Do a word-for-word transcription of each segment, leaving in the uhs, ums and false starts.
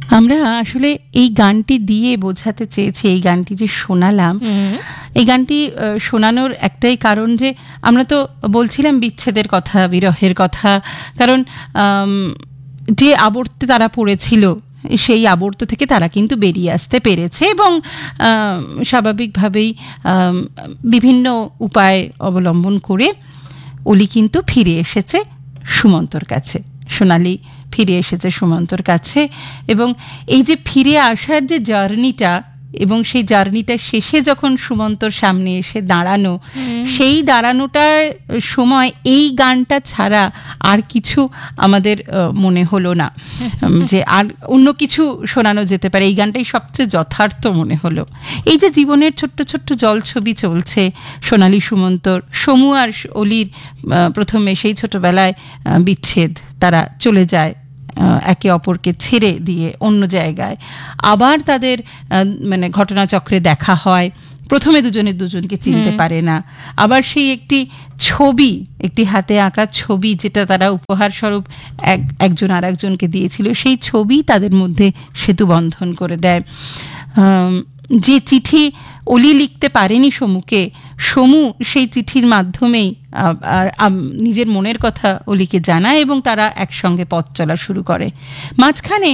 আমরা আসলে এই গানটি দিয়ে বোঝাতে চেয়েছি, এই গানটি যে শোনালাম, এই গানটি শোনানোর একটাই কারণ যে আমরা তো বলছিলাম বিচ্ছেদের কথা, বিরহের কথা, কারণ যে আবর্তে তারা পড়েছিল সেই আবর্ত থেকে তারা কিন্তু বেরিয়ে আসতে পেরেছে এবং স্বাভাবিকভাবেই বিভিন্ন উপায় অবলম্বন করে অলি কিন্তু ফিরে এসেছে সুমন্তর কাছে, সোনালি ফিরে এসেছে সুমন্তর কাছে। এবং এই যে ফিরে আসার যে জার্নিটা, এবং সেই জার্নিটা শেষে যখন সুমন্তর সামনে এসে দাঁড়ানো, সেই দাঁড়ানোটার সময় এই গানটা ছাড়া আর কিছু আমাদের মনে হলো না যে আর অন্য কিছু শোনানো যেতে পারে। এই গানটাই সবচেয়ে যথার্থ মনে হলো। এই যে জীবনের ছোট্ট ছোট্ট জলছবি চলছে সোনালি সুমন্তর, সমু আর অলির প্রথমে সেই ছোটবেলায় বিচ্ছেদ, তারা চলে যায় একে অপরকে ছেড়ে দিয়ে অন্য জায়গায়, আবার তাদের মানে ঘটনাচক্রে দেখা হয়, প্রথমে দুজনে দুজনকে চিনতে পারে না, আবার সেই একটি ছবি, একটি হাতে আঁকা ছবি যেটা তারা উপহার স্বরূপ এক একজন আর একজনকে দিয়েছিল, সেই ছবি তাদের মধ্যে সেতু বন্ধন করে দেয়। যে চিঠি অলি লিখতে পারেনি সমুকে, সমু সেই চিঠির মাধ্যমেই নিজের মনের কথা অলিকে জানায় এবং তারা একসঙ্গে পথ চলা শুরু করে। মাঝখানে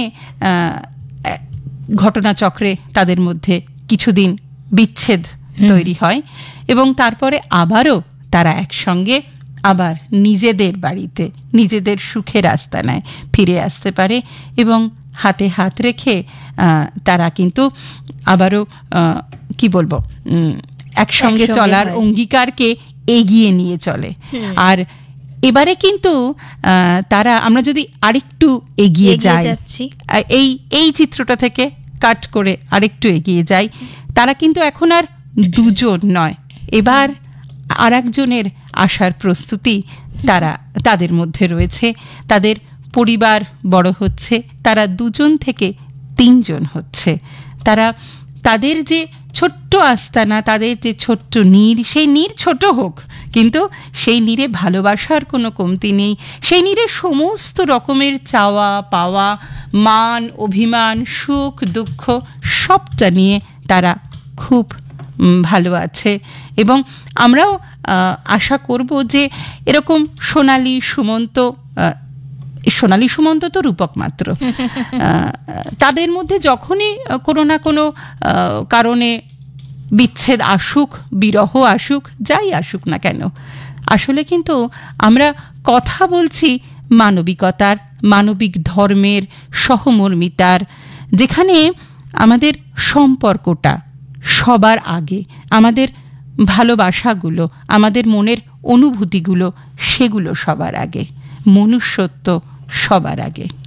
ঘটনাচক্রে তাদের মধ্যে কিছুদিন বিচ্ছেদ তৈরি হয় এবং তারপরে আবারও তারা একসঙ্গে আবার নিজেদের বাড়িতে, নিজেদের সুখের আস্তানায় ফিরে আসতে পারে এবং হাতে হাত রেখে তারা কিন্তু আবারও কি বলবো একসঙ্গে চলার অঙ্গীকারকে এগিয়ে নিয়ে চলে। আর এবারে কিন্তু তারা, আমরা যদি আরেকটু এগিয়ে যাই, এই এই চিত্রটা থেকে কাট করে আরেকটু এগিয়ে যাই, তারা কিন্তু এখন আর দুজন নয়, এবার আর একজনের আসার প্রস্তুতি তারা তাদের মধ্যে রয়েছে। তাদের পরিবার বড় হচ্ছে, তারা দুজন থেকে তিনজন হচ্ছে। তারা তাদের যে ছোট্ট আস্তানা, তাদের যে ছোট্ট নীড়, সেই নীড় ছোট হোক কিন্তু সেই নীড়ে ভালোবাসার কোনো কমতি নেই। সেই নীড়ে সমস্ত রকমের চাওয়া পাওয়া, মান অভিমান, সুখ দুঃখ সবটা নিয়ে তারা খুব ভালো আছে। এবং আমরাও আশা করব যে এরকম সোনালি সুমন্ত, সোনালি সুমন্ত তো রূপক মাত্র, তাদের মধ্যে যখনই কোনো না কোনো কারণে বিচ্ছেদ আসুক, বিরহ আসুক, যাই আসুক না কেন, আসলে কিন্তু আমরা কথা বলছি মানবিকতার, মানবিক ধর্মের, সহমর্মিতার, যেখানে আমাদের সম্পর্কটা সবার আগে, আমাদের ভালোবাসাগুলো, আমাদের মনের অনুভূতিগুলো, সেগুলো সবার আগে, মনুষ্যত্ব সবার আগে।